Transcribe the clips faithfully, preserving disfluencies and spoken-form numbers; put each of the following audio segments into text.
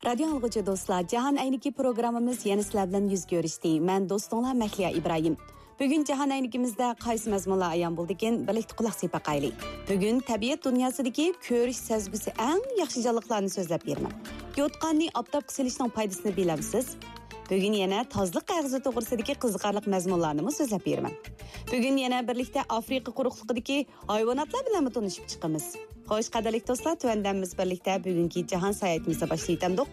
Radyo algıcı dostlar, Cahan Ayniki programımız yeni sizler bilan yüz görüşdi. Men dostunlar Mahliya İbrahim. Bugün Cahan Aynikimizde qaysi mazmunlar ayon bo'ldi ekan, birlikte quloq sepaqaylik. Bugün tabiat dunyosidagi ko'rish sezgisi eng yaxshi jonliqlarni so'zlab beraman. Yotqanni obdab qisilishning foydasini bilamsiz? Bugün yana tozliq qayg'usi to'g'risidagi qiziqarli mazmunlarni so'zlab beraman. Bugün yana birlikte Afrika quruqliqidagi hayvonotlar bilan tanishib chiqamiz. Xo'sh, qadrli do'stlar, tuandamiz birlikte bugungi Cahan sayohatimizni boshlaytamdiq.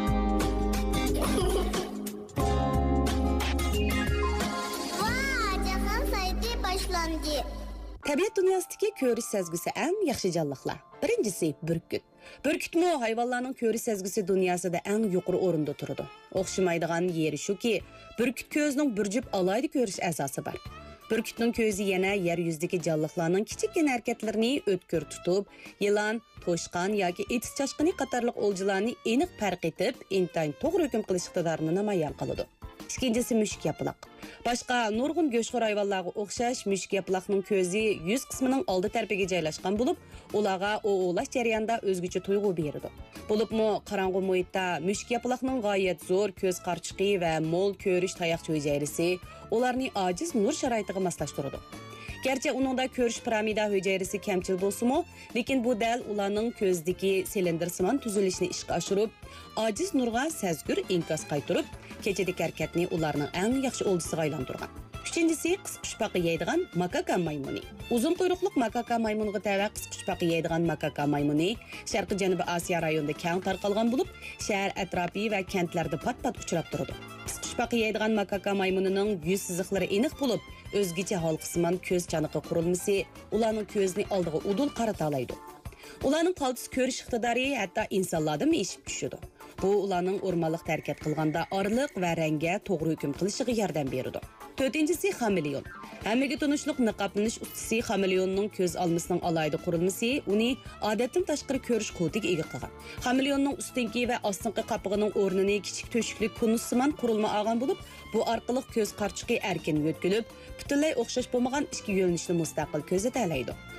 Tabiat dunyosidagi ko'rish sezgisi eng yaxshi jonliqlar. Birinchisi burkut. Burkutmi hayvonlarning ko'rish sezgisi dunyosida eng yuqori o'rinda turadi. O'xshamaydigan yeri shuki, burkut ko'zning bir jup alayda ko'rish asosi bor. Burkutning ko'zi yana yer yuzidagi jonliqlarning kichikgina harakatlarini o'tkir tutib, yilon, to'shqon yoki etis chashqini qatorliq o'ljilarni aniq farq etib, intayin to'g'ri hukm qilish iqtidorini namoyon qiladi. İkincisi müşk yapılaq. Başqa nurg'un go'shxo'r hayvonlarga o'xshash müşk yapılaqning ko'zi yuz qismining oldi tarafiga joylashgan bo'lib, ularga o'g'lash jarayonida o'zgacha tuyg'u beradi. Bo'libmi qorong'u muhitda müşk yapılaqning g'oyat zo'r ko'z qarchiqi va mo'l ko'rish tayoqcha hujayrasi ularni ojiz nur sharoitiga moslashtiradi. Gerçi uningda ko'rish piramida hujayrasi kamchil bo'lsa-mu, lekin bu dal ularning ko'zdagi silindrsimon tuzilishini ishga oshirib, ojiz nurga sezgur inkas qaytirib, kechadagi harakatni ularning eng yaxshi o'ldisiga aylantirgan. Uchinchisi qisqichpaqi yeydigan makaka maymuni. Uzun quyruqli makaka maymuniga tava qisqichpaqi yeydigan makaka maymuni Sharqiy Janubiy Osiyo rayonida keng tarqalgan bo'lib, shahar atrofi va kentlarda pat-pat uchrab turadi. Qisqichpaqi yeydigan makaka maymunining yuz siziqlari aniq bo'lib, o'zgacha halqasimon ko'z chaniqi qurilmasi ularning ko'zni oldiga udul qarata oladi. Ularning qaltis ko'rish iqtidori hatto insonlardan eshib tushadi. Bu ularning o'rmonliq harakat qilganda orliq va rangga to'g'ri hukm qilishiga yordam beradi. To'rtinchisi xameleon. Hammaga tunishliq niqoblanish ustasi xameleonning ko'z olmasining alayda qurilmasi uni odatdan tashqari ko'rish quvvatiga ega qilgan. Xameleonning ustinki va ostinqi qapig'ining o'rnini kichik to'shikli konussimon qurilma olgan bo'lib, bu orqali ko'z qarchiqi erkin yo'tkilib, butunlay o'xshash bo'lmagan ikki yo'nalishni mustaqil ko'zata oladi.